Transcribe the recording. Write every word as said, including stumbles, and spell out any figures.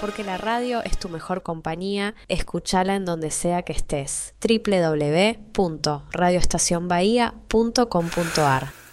porque la radio es tu mejor compañía. Escúchala en donde sea que estés. doble u doble u doble u punto radio estación bahía punto com punto a r